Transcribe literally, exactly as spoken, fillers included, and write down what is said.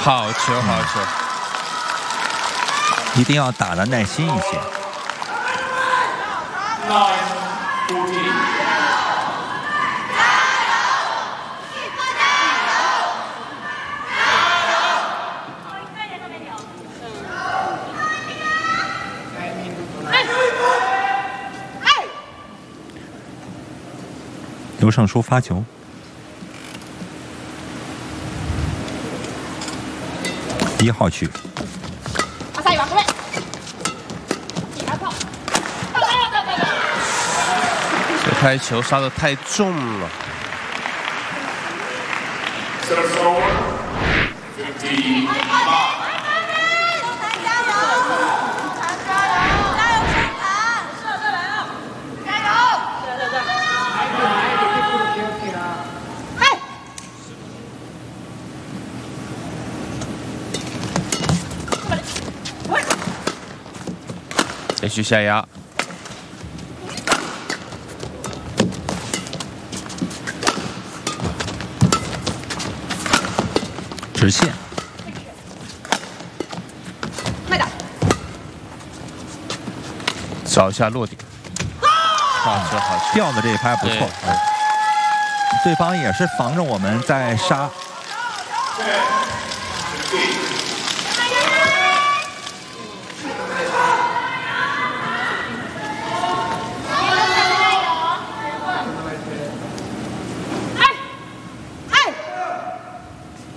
好球，好球！ 一定要打得耐心一些。刘胜书发球，一号区。 这开球杀得太重了。连续下压， 直线， 找一下落点。好球，好球！ 吊的这一拍不错，对，对方也是防着我们在杀。